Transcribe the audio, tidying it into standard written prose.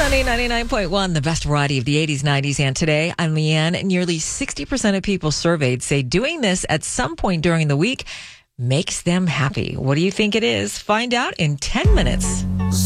Sunny 99.1, the best variety of the 80s, 90s, and today. I'm Leanne. Nearly 60% of people surveyed say doing this at some point during the week makes them happy. What do you think it is? Find out in 10 minutes.